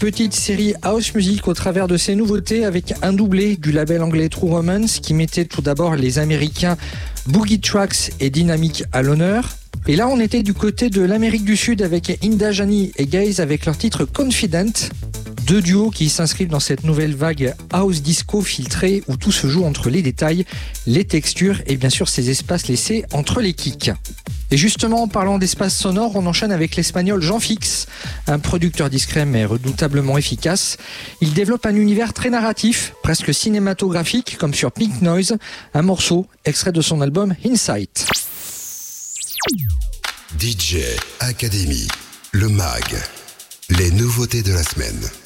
petite série house music au travers de ses nouveautés avec un doublé du label anglais True Romance qui mettait tout d'abord les Américains Boogie Tracks et Dynamic à l'honneur. Et là, on était du côté de l'Amérique du Sud avec Indajani et Gaze avec leur titre Confident. Deux duos qui s'inscrivent dans cette nouvelle vague house disco filtrée où tout se joue entre les détails, les textures et bien sûr ces espaces laissés entre les kicks. Et justement, en parlant d'espace sonore, on enchaîne avec l'espagnol Jean Fix, un producteur discret mais redoutablement efficace. Il développe un univers très narratif, presque cinématographique, comme sur Pink Noise, un morceau extrait de son album Insight. DJ Academy, le MAG, les nouveautés de la semaine.